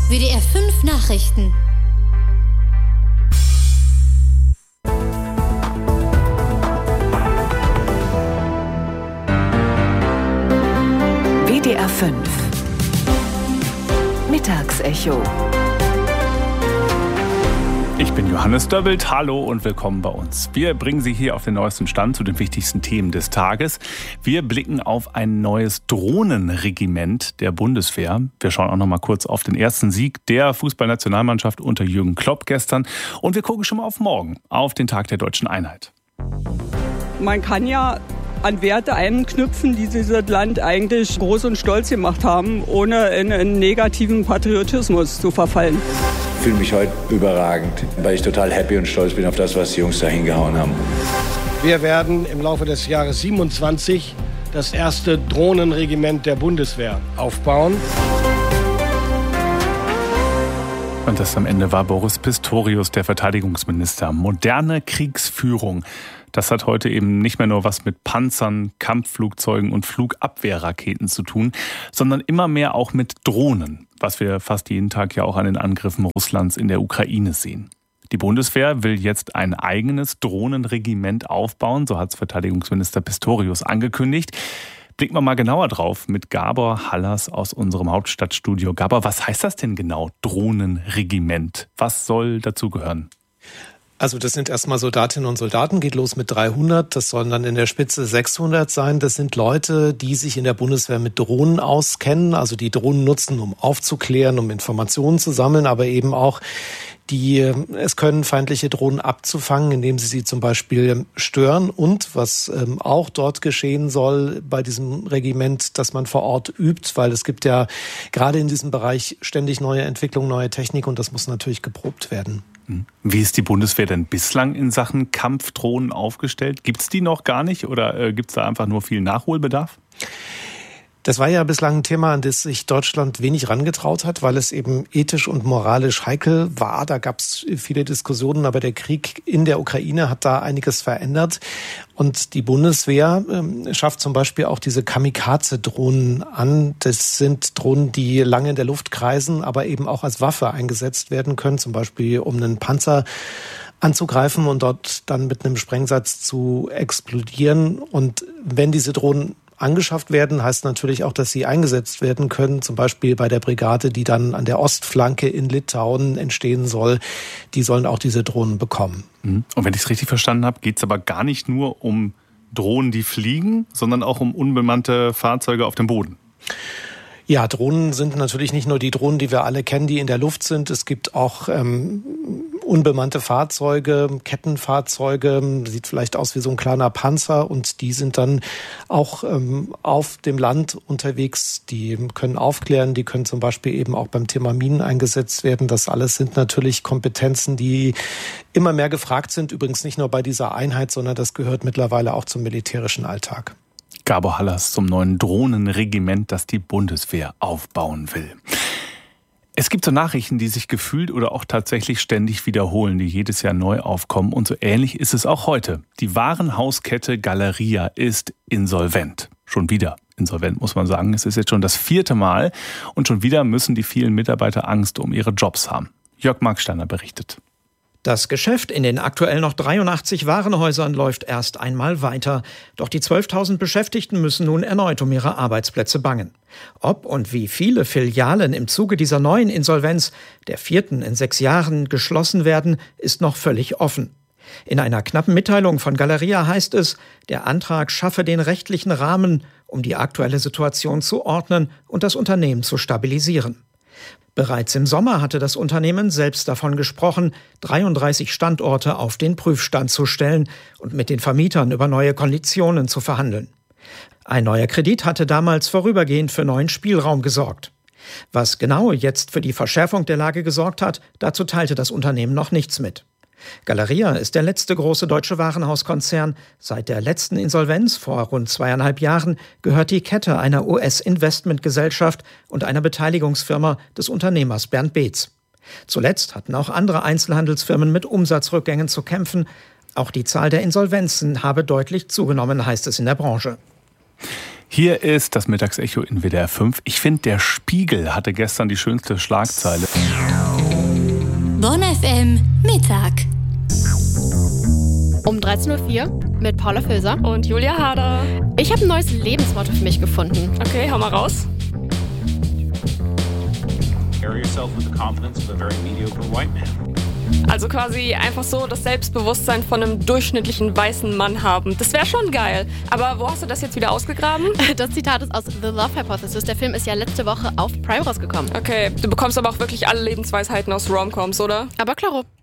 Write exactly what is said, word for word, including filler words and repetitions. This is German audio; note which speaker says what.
Speaker 1: W D R fünf Nachrichten.
Speaker 2: W D R fünf Mittagsecho.
Speaker 3: Ich bin Johannes Döbbelt, hallo und willkommen bei uns. Wir bringen Sie hier auf den neuesten Stand zu den wichtigsten Themen des Tages. Wir blicken auf ein neues Drohnenregiment der Bundeswehr. Wir schauen auch noch mal kurz auf den ersten Sieg der Fußballnationalmannschaft unter Jürgen Klopp gestern. Und wir gucken schon mal auf morgen, auf den Tag der Deutschen Einheit.
Speaker 4: Man kann ja an Werte anknüpfen, die dieses Land eigentlich groß und stolz gemacht haben, ohne in einen negativen Patriotismus zu verfallen.
Speaker 5: Ich fühle mich heute überragend, weil ich total happy und stolz bin auf das, was die Jungs da hingehauen haben.
Speaker 6: Wir werden im Laufe des Jahres siebenundzwanzig das erste Drohnenregiment der Bundeswehr aufbauen.
Speaker 3: Und das am Ende war Boris Pistorius, der Verteidigungsminister. Moderne Kriegsführung. Das hat heute eben nicht mehr nur was mit Panzern, Kampfflugzeugen und Flugabwehrraketen zu tun, sondern immer mehr auch mit Drohnen, was wir fast jeden Tag ja auch an den Angriffen Russlands in der Ukraine sehen. Die Bundeswehr will jetzt ein eigenes Drohnenregiment aufbauen, so hat es Verteidigungsminister Pistorius angekündigt. Blicken wir mal genauer drauf mit Gabor Hallas aus unserem Hauptstadtstudio. Gabor, was heißt das denn genau, Drohnenregiment? Was soll dazugehören?
Speaker 7: Also das sind erstmal Soldatinnen und Soldaten, geht los mit dreihundert, das sollen dann in der Spitze sechshundert sein. Das sind Leute, die sich in der Bundeswehr mit Drohnen auskennen, also die Drohnen nutzen, um aufzuklären, um Informationen zu sammeln, aber eben auch die es können, feindliche Drohnen abzufangen, indem sie sie zum Beispiel stören. Und was ähm, auch dort geschehen soll bei diesem Regiment, dass man vor Ort übt, weil es gibt ja gerade in diesem Bereich ständig neue Entwicklungen, neue Technik und das muss natürlich geprobt werden.
Speaker 3: Wie ist die Bundeswehr denn bislang in Sachen Kampfdrohnen aufgestellt? Gibt es die noch gar nicht oder äh, gibt es da einfach nur viel Nachholbedarf?
Speaker 7: Das war ja bislang ein Thema, an das sich Deutschland wenig rangetraut hat, weil es eben ethisch und moralisch heikel war. Da gab es viele Diskussionen, aber der Krieg in der Ukraine hat da einiges verändert. Und die Bundeswehr äh, schafft zum Beispiel auch diese Kamikaze-Drohnen an. Das sind Drohnen, die lange in der Luft kreisen, aber eben auch als Waffe eingesetzt werden können, zum Beispiel um einen Panzer anzugreifen und dort dann mit einem Sprengsatz zu explodieren. Und wenn diese Drohnen angeschafft werden, heißt natürlich auch, dass sie eingesetzt werden können, zum Beispiel bei der Brigade, die dann an der Ostflanke in Litauen entstehen soll. Die sollen auch diese Drohnen bekommen.
Speaker 3: Und wenn ich es richtig verstanden habe, geht es aber gar nicht nur um Drohnen, die fliegen, sondern auch um unbemannte Fahrzeuge auf dem Boden.
Speaker 7: Ja, Drohnen sind natürlich nicht nur die Drohnen, die wir alle kennen, die in der Luft sind. Es gibt auch ähm, unbemannte Fahrzeuge, Kettenfahrzeuge, sieht vielleicht aus wie so ein kleiner Panzer und die sind dann auch ähm, auf dem Land unterwegs. Die können aufklären, die können zum Beispiel eben auch beim Thema Minen eingesetzt werden. Das alles sind natürlich Kompetenzen, die immer mehr gefragt sind. Übrigens nicht nur bei dieser Einheit, sondern das gehört mittlerweile auch zum militärischen Alltag.
Speaker 3: Gabor Hallas zum neuen Drohnenregiment, das die Bundeswehr aufbauen will. Es gibt so Nachrichten, die sich gefühlt oder auch tatsächlich ständig wiederholen, die jedes Jahr neu aufkommen. Und so ähnlich ist es auch heute. Die Warenhauskette Galeria ist insolvent. Schon wieder insolvent, muss man sagen. Es ist jetzt schon das vierte Mal. Und schon wieder müssen die vielen Mitarbeiter Angst um ihre Jobs haben. Jörg Marksteiner berichtet.
Speaker 8: Das Geschäft in den aktuell noch dreiundachtzig Warenhäusern läuft erst einmal weiter. Doch die zwölftausend Beschäftigten müssen nun erneut um ihre Arbeitsplätze bangen. Ob und wie viele Filialen im Zuge dieser neuen Insolvenz, der vierten in sechs Jahren, geschlossen werden, ist noch völlig offen. In einer knappen Mitteilung von Galeria heißt es, der Antrag schaffe den rechtlichen Rahmen, um die aktuelle Situation zu ordnen und das Unternehmen zu stabilisieren. Bereits im Sommer hatte das Unternehmen selbst davon gesprochen, dreiunddreißig Standorte auf den Prüfstand zu stellen und mit den Vermietern über neue Konditionen zu verhandeln. Ein neuer Kredit hatte damals vorübergehend für neuen Spielraum gesorgt. Was genau jetzt für die Verschärfung der Lage gesorgt hat, dazu teilte das Unternehmen noch nichts mit. Galeria ist der letzte große deutsche Warenhauskonzern. Seit der letzten Insolvenz vor rund zweieinhalb Jahren gehört die Kette einer U S-Investmentgesellschaft und einer Beteiligungsfirma des Unternehmers Bernd Beetz. Zuletzt hatten auch andere Einzelhandelsfirmen mit Umsatzrückgängen zu kämpfen. Auch die Zahl der Insolvenzen habe deutlich zugenommen, heißt es in der Branche.
Speaker 3: Hier ist das Mittagsecho in W D R fünf. Ich finde, der Spiegel hatte gestern die schönste Schlagzeile.
Speaker 1: Bonn F M Mittag.
Speaker 2: Um dreizehn Uhr vier mit Paula Filser
Speaker 9: und Julia Harder.
Speaker 2: Ich habe ein neues Lebensmotto für mich gefunden.
Speaker 9: Okay, hau mal raus.
Speaker 10: Carry yourself with the confidence of a very mediocre white man.
Speaker 9: Also quasi einfach so das Selbstbewusstsein von einem durchschnittlichen weißen Mann haben. Das wäre schon geil. Aber wo hast du das jetzt wieder ausgegraben?
Speaker 2: Das Zitat ist aus The Love Hypothesis. Der Film ist ja letzte Woche auf Prime rausgekommen.
Speaker 9: Okay, du bekommst aber auch wirklich alle Lebensweisheiten aus Romcoms, oder?
Speaker 2: Aber klaro.